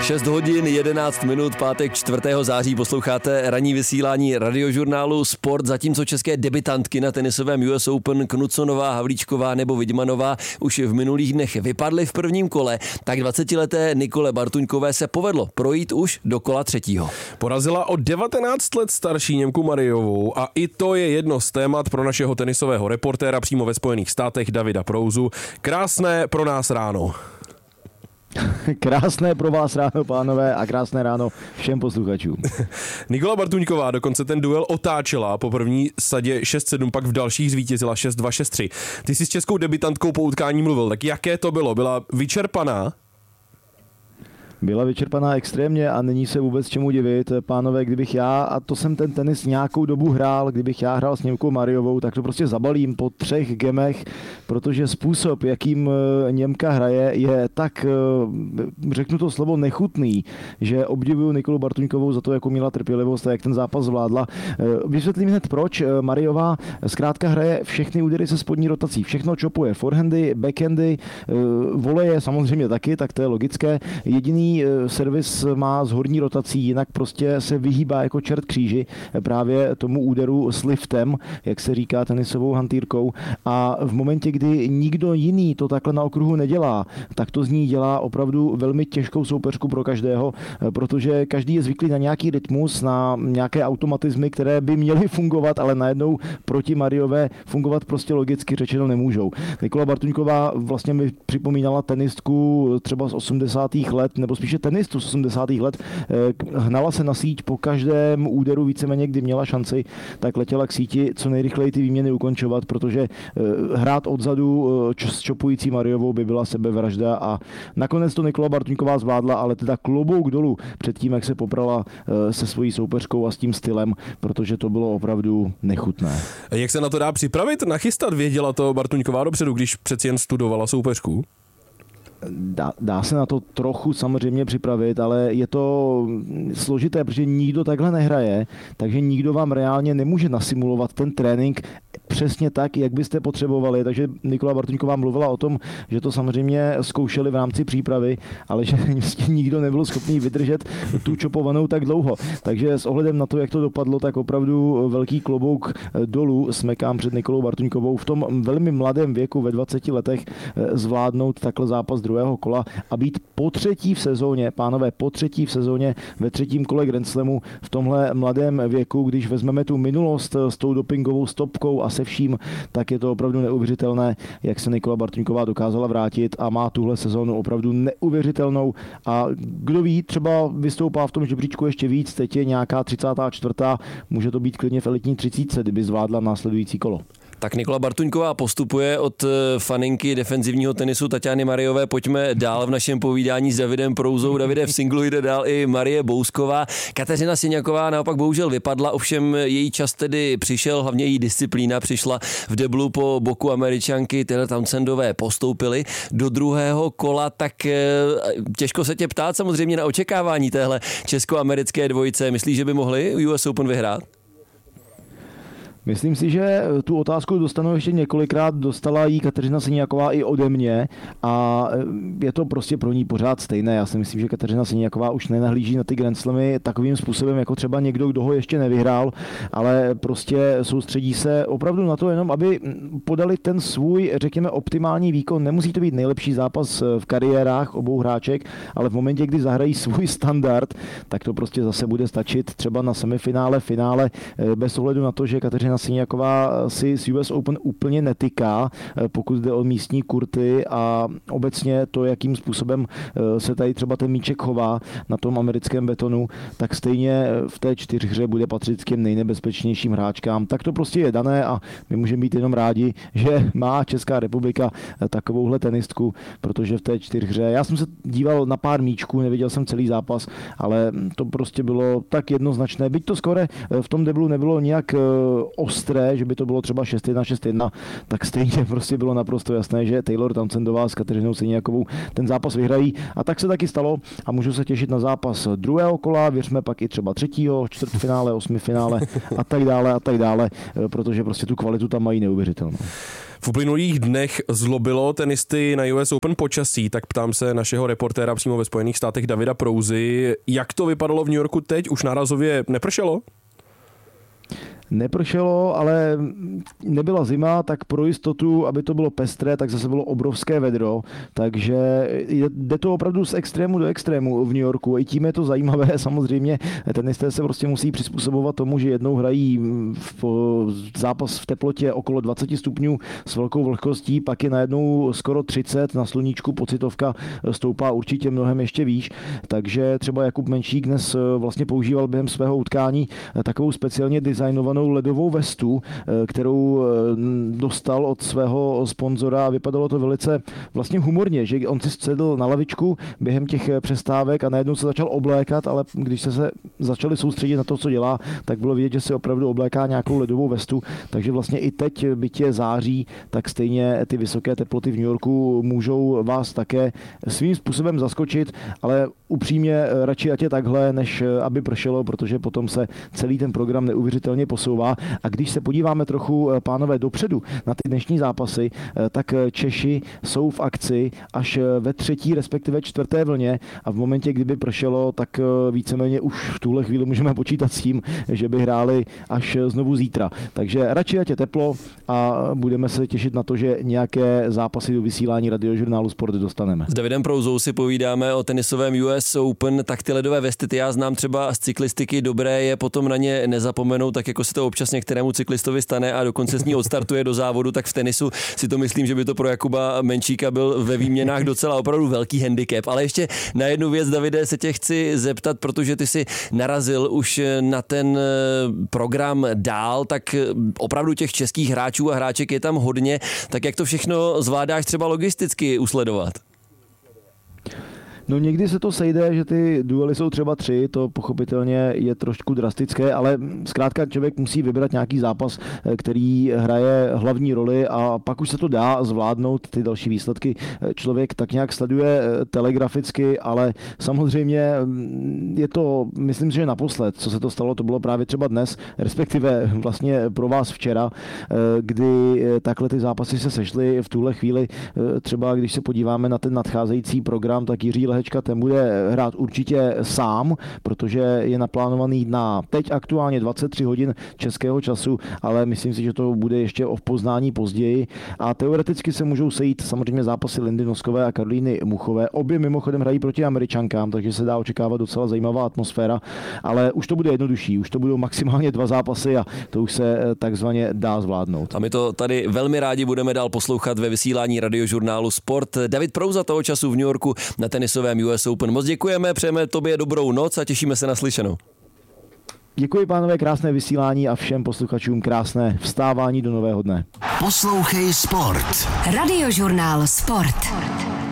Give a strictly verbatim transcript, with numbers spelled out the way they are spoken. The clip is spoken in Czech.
šest hodin jedenáct minut, pátek čtvrtého září posloucháte ranní vysílání radiožurnálu Sport, zatímco české debutantky na tenisovém U S Open Knuconová, Havlíčková nebo Vidmanová už v minulých dnech vypadly v prvním kole, tak dvacetileté Nikole Bartuňkové se povedlo projít už do kola třetího. Porazila o devatenáct let starší Němku Mariovou a i to je jedno z témat pro našeho tenisového reportéra přímo ve Spojených státech Davida Prouzu. Krásné pro nás ráno. Krásné pro vás ráno, pánové, a krásné ráno všem posluchačům. Nikola Bartuňková dokonce ten duel otáčela, po první sadě šest sedm, pak v dalších zvítězila šest dva, šest tři. Ty jsi s českou debutantkou po utkání mluvil, tak jaké to bylo? Byla vyčerpaná? Byla vyčerpaná extrémně a není se vůbec čemu divit. Pánové, kdybych já, a to jsem ten tenis nějakou dobu hrál, kdybych já hrál s Němkou Mariovou, tak to prostě zabalím po třech gemech, protože způsob, jakým Němka hraje, je tak, řeknu to slovo, nechutný, že obdivuju Nikolu Bartuňkovou za to, jako měla trpělivost a jak ten zápas zvládla. Vysvětlím hned proč. Mariová zkrátka hraje všechny údery se spodní rotací. Všechno čopuje. Forehandy, backhandy, voleje samozřejmě taky, tak to je logické. Jediný servis má s horní rotací, jinak prostě se vyhýbá jako čert kříži právě tomu úderu s liftem, jak se říká tenisovou hantýrkou, a v momentě, kdy nikdo jiný to takhle na okruhu nedělá, tak to z ní dělá opravdu velmi těžkou soupeřku pro každého, protože každý je zvyklý na nějaký rytmus, na nějaké automatizmy, které by měly fungovat, ale najednou proti Mariové fungovat prostě logicky řečeno nemůžou. Nikola Bartuňková vlastně mi připomínala tenistku třeba z osmdesátých let, nebo spíše tenistu z osmdesátých let, hnala se na síť po každém úderu víceméně, kdy měla šanci, tak letěla k síti co nejrychleji ty výměny ukončovat, protože hrát odzadu s čopující Mariovou by byla sebevražda a nakonec to Nikola Bartuňková zvládla, ale teda klobouk dolů před tím, jak se poprala se svojí soupeřkou a s tím stylem, protože to bylo opravdu nechutné. Jak se na to dá připravit, nachystat? Věděla to Bartuňková dopředu, když přeci jen studovala soupeřku? Dá, dá se na to trochu samozřejmě připravit, ale je to složité, protože nikdo takhle nehraje, takže nikdo vám reálně nemůže nasimulovat ten trénink přesně tak, jak byste potřebovali. Takže Nikola Bartuňková mluvila o tom, že to samozřejmě zkoušeli v rámci přípravy, ale že nikdo nebyl schopný vydržet tu čopovanou tak dlouho. Takže s ohledem na to, jak to dopadlo, tak opravdu velký klobouk dolů smekám před Nikolou Bartuňkovou v tom velmi mladém věku, ve dvaceti letech, zvládnout takhle zápas druhého kola a být po třetí v sezóně, pánové, po třetí v sezóně ve třetím kole Grand Slamu v tomhle mladém věku, když vezmeme tu minulost s tou dopingovou stopkou a se vším, tak je to opravdu neuvěřitelné, jak se Nikola Bartuňková dokázala vrátit a má tuhle sezónu opravdu neuvěřitelnou a kdo ví, třeba vystoupá v tom žebříčku ještě víc, teď je nějaká třicátá čtvrtá, může to být klidně v elitní třicítce, kdyby zvládla následující kolo. Tak Nikola Bartuňková postupuje od faninky defenzivního tenisu Taťány Mariové. Pojďme dál v našem povídání s Davidem Prouzou. Davide, v singlu jde dál i Marie Bousková. Kateřina Siniaková naopak bohužel vypadla, ovšem její čas tedy přišel, hlavně její disciplína přišla v deblu po boku Američanky Taylor Townsendové. Postoupily do druhého kola, tak těžko se tě ptát samozřejmě na očekávání téhle česko-americké dvojice. Myslíš, že by mohli U S Open vyhrát? Myslím si, že tu otázku dostanou ještě několikrát, dostala jí Kateřina Siniaková i ode mě a je to prostě pro ní pořád stejné. Já si myslím, že Kateřina Siniaková už nenahlíží na ty Grand Slamy takovým způsobem, jako třeba někdo, kdo ho ještě nevyhrál, ale prostě soustředí se opravdu na to jenom, aby podali ten svůj, řekněme, optimální výkon. Nemusí to být nejlepší zápas v kariérách obou hráček, ale v momentě, kdy zahrají svůj standard, tak to prostě zase bude stačit třeba na semifinále, finále, bez ohledu na to, že Kateřina Siniaková si s U S Open úplně netyká, pokud jde o místní kurty a obecně to, jakým způsobem se tady třeba ten míček chová na tom americkém betonu, tak stejně v té čtyřhře bude patřit k těm nejnebezpečnějším hráčkám. Tak to prostě je dané a my můžeme být jenom rádi, že má Česká republika takovouhle tenistku, protože v té čtyřhře, já jsem se díval na pár míčků, neviděl jsem celý zápas, ale to prostě bylo tak jednoznačné. Byť to skore v tom deblu nebylo nějak ostré, že by to bylo třeba šest jedna, šest jedna, tak stejně prostě bylo naprosto jasné, že Taylor Townsendová s Kateřinou Siniakovou ten zápas vyhrají. A tak se taky stalo a můžu se těšit na zápas druhého kola, věřme pak i třeba třetího, čtvrtfinále, osmifinále a tak dále a tak dále, protože prostě tu kvalitu tam mají neuvěřitelnou. V uplynulých dnech zlobilo tenisty na U S Open počasí, tak ptám se našeho reportéra přímo ve Spojených státech Davida Prouzy, jak to vypadalo v New Yorku teď? Už nárazově nepršelo? Nepršelo, ale nebyla zima, tak pro jistotu, aby to bylo pestré, tak zase bylo obrovské vedro, takže jde to opravdu z extrému do extrému v New Yorku. I tím je to zajímavé, samozřejmě tenisté se prostě musí přizpůsobovat tomu, že jednou hrají v zápas v teplotě okolo dvacet stupňů s velkou vlhkostí, pak je najednou skoro třicet, na sluníčku pocitovka stoupá určitě mnohem ještě výš, takže třeba Jakub Menšík dnes vlastně používal během svého utkání takovou speciálně designovanou ledovou vestu, kterou dostal od svého sponzora a vypadalo to velice vlastně humorně, že on si sedl na lavičku během těch přestávek a najednou se začal oblékat, ale když se, se začali soustředit na to, co dělá, tak bylo vidět, že si opravdu obléká nějakou ledovou vestu, takže vlastně i teď, byť je září, tak stejně ty vysoké teploty v New Yorku můžou vás také svým způsobem zaskočit, ale upřímně radši ať je takhle, než aby pršelo, protože potom se celý ten program neuvěřitelně posouvá. A když se podíváme trochu, pánové, dopředu na ty dnešní zápasy, tak Češi jsou v akci až ve třetí, respektive čtvrté vlně a v momentě, kdyby pršelo, tak víceméně už v tuhle chvíli můžeme počítat s tím, že by hráli až znovu zítra. Takže radši ať je teplo a budeme se těšit na to, že nějaké zápasy do vysílání Radiožurnálu Sport dostaneme. S Davidem Prouzou si povídáme o tenisovém U S Open, tak ty ledové vesty, ty já znám třeba z cyklistiky, dobré je potom na ně nezapomenout, tak jako se to občas některému cyklistovi stane a dokonce s ní odstartuje do závodu, tak v tenisu si to myslím, že by to pro Jakuba Menšíka byl ve výměnách docela opravdu velký handicap. Ale ještě na jednu věc, Davide, se tě chci zeptat, protože ty si narazil už na ten program dál, tak opravdu těch českých hráčů a hráček je tam hodně, tak jak to všechno zvládáš třeba logisticky usledovat? No někdy se to sejde, že ty duely jsou třeba tři, to pochopitelně je trošku drastické, ale zkrátka člověk musí vybrat nějaký zápas, který hraje hlavní roli a pak už se to dá zvládnout, ty další výsledky člověk tak nějak sleduje telegraficky, ale samozřejmě je to, myslím si, že naposled, co se to stalo, to bylo právě třeba dnes, respektive vlastně pro vás včera, kdy takhle ty zápasy se sešly v tuhle chvíli, třeba když se podíváme na ten nadcházející program, tak Jiří Lehečka ten bude hrát určitě sám, protože je naplánovaný na teď aktuálně dvacet tři hodin českého času, ale myslím si, že to bude ještě o poznání později a teoreticky se můžou sejít samozřejmě zápasy Lindy Noskové a Karolíny Muchové. Obě mimochodem hrají proti Američankám, takže se dá očekávat docela zajímavá atmosféra, ale už to bude jednodušší, už to budou maximálně dva zápasy a to už se takzvaně dá zvládnout. A my to tady velmi rádi budeme dál poslouchat ve vysílání Radiožurnálu Sport. David Prouza toho času v New Yorku na tenisovém U S Open. Moc děkujeme, přejeme tobě dobrou noc a těšíme se na slyšenou. Děkuji, pánové, krásné vysílání a všem posluchačům krásné vstávání do nového dne. Poslouchej Sport. Radiožurnál Sport.